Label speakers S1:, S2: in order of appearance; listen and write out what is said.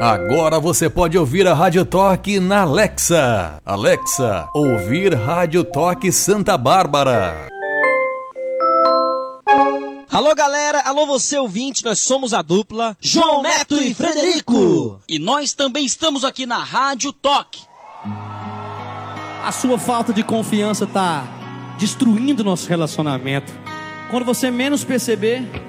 S1: Agora você pode ouvir a Rádio Toque na Alexa. Alexa, ouvir Rádio Toque Santa Bárbara.
S2: Alô galera, alô você ouvinte, nós somos a dupla João Neto e Frederico.
S3: E nós também estamos aqui na Rádio Toque.
S4: A sua falta de confiança tá destruindo nosso relacionamento. Quando você menos perceber,